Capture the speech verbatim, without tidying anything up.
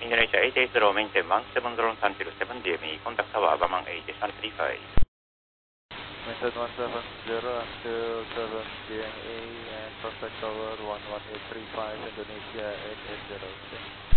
Indonesia eight eight zero, maintain one seven zero one zero seven D M E, contact tower Abamang eight one three five. Maintain one seven zero until seven D M E and contact tower one one eight three five, Indonesia eight eight zero.